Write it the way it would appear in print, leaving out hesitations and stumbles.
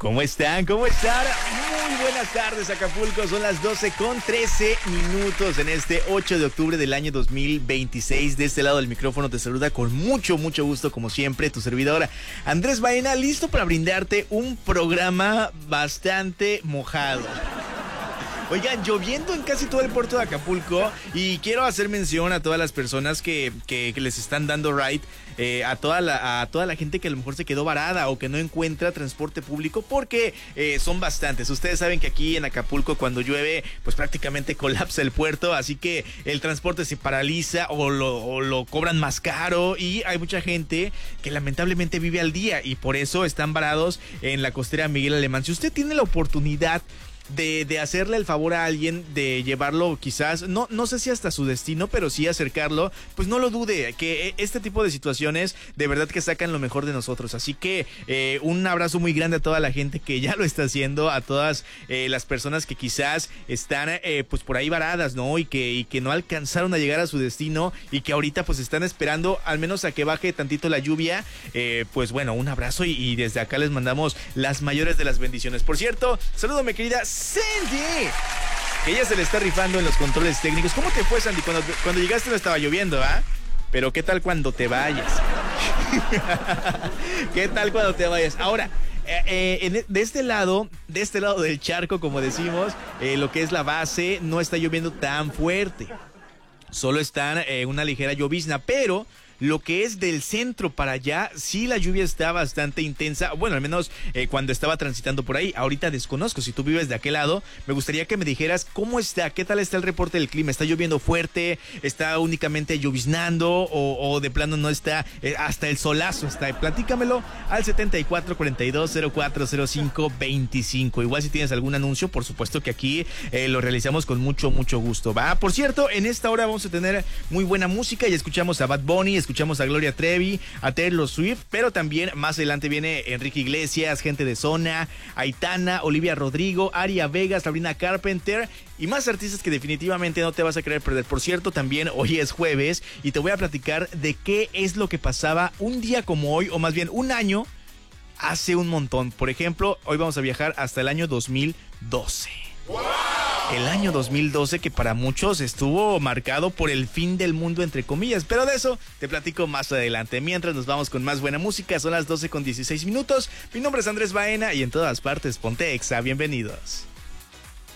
¿Cómo están? ¿Cómo están? Muy buenas tardes, Acapulco. Son las 12:13 en este 8 de octubre del año 2026. De este lado del micrófono te saluda con mucho gusto, como siempre, tu servidora Andrés Baena, listo para brindarte un programa bastante mojado. Oigan, lloviendo en casi todo el puerto de Acapulco, y quiero hacer mención a todas las personas que les están dando ride, a toda la gente que a lo mejor se quedó varada o que no encuentra transporte público, porque son bastantes. Ustedes saben que aquí en Acapulco, cuando llueve, pues prácticamente colapsa el puerto, así que el transporte se paraliza o lo cobran más caro, y hay mucha gente que lamentablemente vive al día y por eso están varados en la costera Miguel Alemán. Si usted tiene la oportunidad de hacerle el favor a alguien, de llevarlo quizás, no sé si hasta su destino, pero sí acercarlo, pues no lo dude, que este tipo de situaciones de verdad que sacan lo mejor de nosotros. Así que un abrazo muy grande a toda la gente que ya lo está haciendo, a todas las personas que quizás están pues por ahí varadas, ¿no? Y que no alcanzaron a llegar a su destino y que ahorita pues están esperando al menos a que baje tantito la lluvia. Pues bueno, un abrazo y desde acá les mandamos las mayores de las bendiciones. Por cierto, saludo mi querida Sandy, que ella se le está rifando en los controles técnicos. ¿Cómo te fue, Sandy? Cuando llegaste no estaba lloviendo, ¿ah? Pero ¿qué tal cuando te vayas? ¿Qué tal cuando te vayas? Ahora, de este lado del charco, como decimos, lo que es la base, no está lloviendo tan fuerte. Solo está una ligera llovizna, pero lo que es del centro para allá, sí la lluvia está bastante intensa. Bueno, al menos cuando estaba transitando por ahí. Ahorita desconozco, si tú vives de aquel lado, me gustaría que me dijeras cómo está, qué tal está el reporte del clima. ¿Está lloviendo fuerte? ¿Está únicamente lloviznando? ¿O de plano no está hasta el solazo? Platícamelo al 7442040525. Igual si tienes algún anuncio, por supuesto que aquí lo realizamos con mucho gusto, ¿va? Por cierto, en esta hora vamos a tener muy buena música. Ya escuchamos a Bad Bunny, escuchamos a Gloria Trevi, a Taylor Swift, pero también más adelante viene Enrique Iglesias, Gente de Zona, Aitana, Olivia Rodrigo, Aria Vega, Sabrina Carpenter y más artistas que definitivamente no te vas a querer perder. Por cierto, también hoy es jueves y te voy a platicar de qué es lo que pasaba un día como hoy, o más bien un año hace un montón. Por ejemplo, hoy vamos a viajar hasta el año 2012. ¡Wow! El año 2012, que para muchos estuvo marcado por el fin del mundo, entre comillas, pero de eso te platico más adelante. Mientras nos vamos con más buena música, son las 12:16. Mi nombre es Andrés Baena y en todas partes ponte Exa. Bienvenidos.